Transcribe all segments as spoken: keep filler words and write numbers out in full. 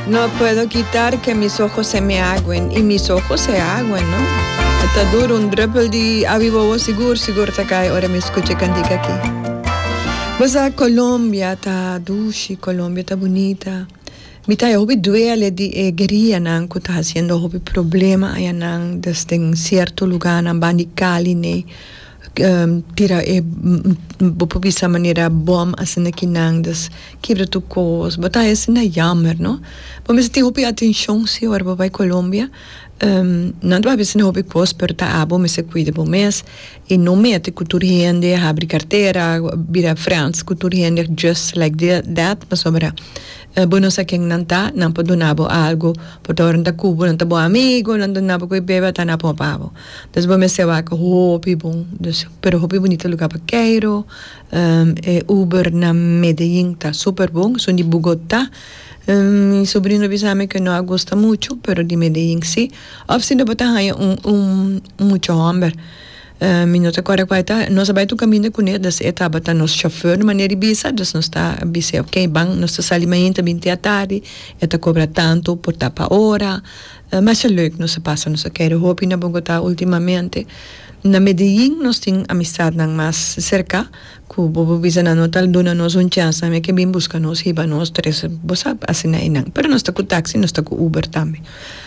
No puedo quitar que mis ojos se me agüen. Y mis ojos se agüen, ¿no? Está duro, un drupal de avivo seguro, seguro te cae. Ahora me escuché cantica aquí. Pues a Colombia está dulce, Colombia está bonita. Mita yo hobi duele di e guerrilla nan que está haciendo hobi problema allá nan desde en cierto lugar nan bandi Cali ne um, tira e bopo bisa manera bom asina kinang des quebra tu cos. Bota esse na jammer, no? Mas se tem hobi atenção se ora vai Colombia. Um, não vai ser hobby cos per ta abo me se cuida bom mês e não mete cultura rende abre carteira vira France cultura rende just like that mas sobre uh, bueno sa quem não tá não pode donabo algo por torno da cubo não tá bom amigo não donabo coi beba tá na pavo des bom me se va com hobby bom des pero hobby bonito lugar para Cairo um, e Uber na Medellín tá super bom son de Bogotá. Um, mi sobrino bisame que no gusta mucho, pero de Medellín sí. Obviously, no hay un, un, mucho hombre. Uh, mi no te acuerdo cuál está. No sabe tu camino con él, desde etapa está nos chofer de manera bisa, desde no está bisa, ok, van, nos está alimenta veinte a tarde, eta cobra tanto por tapa hora. Uh, mas é leuk, no se pasa, no se quiere. Hopi na Bogotá últimamente. Na Medellín nos tem amistad nang mais cerca, que o bobo bisa na nota dona nos un chance, me que bem busca nos hiba nos tres, bosa assim na inang. Pero nós está com táxi, nós está com Uber também.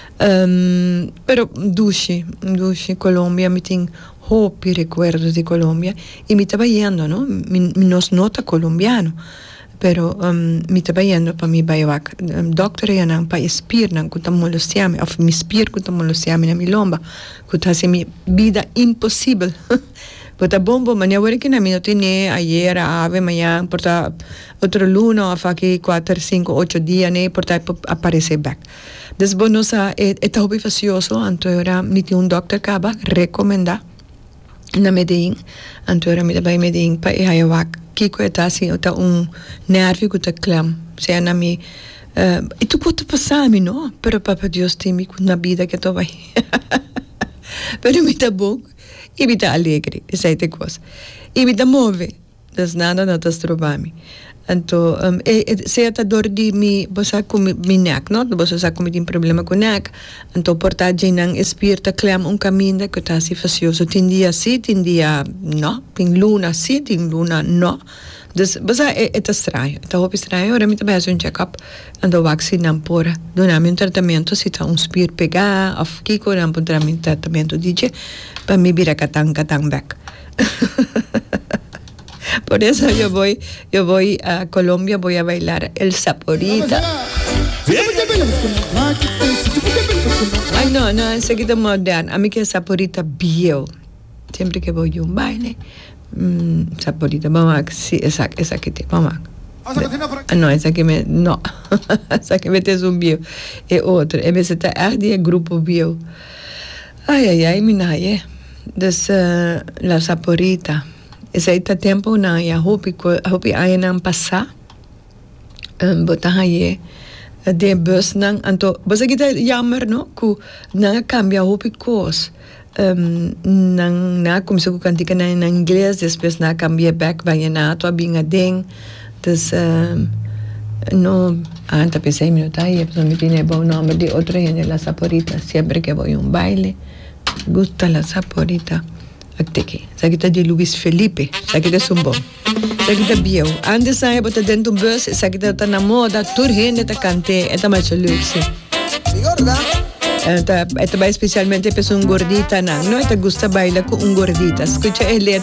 Um, pero duche, duche Colômbia, me tem hopi recuerdos de Colômbia e me estava yendo, no? Me, me nos nota colombiano. Pero um, mi estaba yendo para mi bayawak. Um, doctor ya nang pa ispir nang kuta molosiame, of mi ispir kuta molosiame na mi lomba. Kuta se mi vida impossível. Pota bombo, mania wari que na mi no tiene ayer, ave, mañana, porta otro luno, afa aquí cuatro, cinco, ocho días, ne, porta aparece back. Después no sa, eta hobby facioso, antora mi ti un doctor kaba, recomenda na Medellín, antora mi taba Medellín pa e hayawak. Kiko está assim, está um nervo que está clam, se é na mi, uh, e tu pode passar mi não, pero papa Deus tem mi na vida que tu vai, pero me está bom e me está alegre, essa é a coisa, e me está move, das nada não estás trobando. Então, um, e, e, se a dor de mi, você com mi neck, não? Você sabe como tem problema com neck, então portar de não espírito clam um caminho que está assim facioso. Tem dia sim, tem dia não, tem luna sim, tem luna não. Então, você é, é estranho, é muito estranho. Agora me também faz um check-up, então vacina por, dá-me um tratamento se está um espírito pegar, ou que com um tratamento de je, para me virar catang catang back. Por eso yo voy, yo voy a Colombia, voy a bailar el Saporita. Ay, no, no, enseguida moderno. A mí que el Saporita viejo. Siempre que voy a un baile, mmm, Saporita, vamos a, sí, esa, esa que te, vamos a. No, esa que me, no, esa que me te es un viejo. Es otro, en vez de estar el grupo viejo. Ay, ay, ay, mi naye. Des, uh, la Saporita. Esse aí tá tempo na ya hopi hopi aí não passar um, botar aí de bus não então você que tá jammer no que não cambia hopi coisa um, não não começou com cantica na em inglês depois não cambia back vai na tua binga den das um, no anta pensei minutos aí pessoa me tinha bom nome de outra gente la Saporita sempre que vou a um baile gusta la Saporita. Aqui, isso aqui está de Luiz Felipe, isso aqui é um bom, isso aqui está bio. Antes sai botar dentro do bus, isso aqui está na moda, tudo gente está cantando, é mais luxo. É também especialmente para um gordita não, não é que gosta bailar com um gordita. Escuta ele